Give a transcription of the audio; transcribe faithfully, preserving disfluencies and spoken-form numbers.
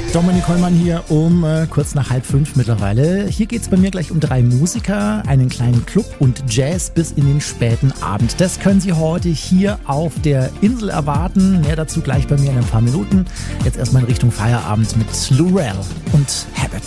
Dominik Hollmann hier um äh, kurz nach halb fünf mittlerweile. Hier geht es bei mir gleich um drei Musiker, einen kleinen Club und Jazz bis in den späten Abend. Das können Sie heute hier auf der Insel erwarten. Mehr dazu gleich bei mir in ein paar Minuten. Jetzt erstmal in Richtung Feierabend mit Lorel und Habit.